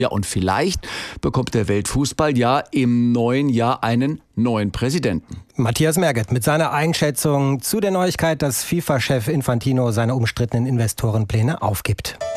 Ja, und vielleicht bekommt der Weltfußball ja im neuen Jahr einen neuen Präsidenten. Matthias Merget mit seiner Einschätzung zu der Neuigkeit, dass FIFA-Chef Infantino seine umstrittenen Investorenpläne aufgibt.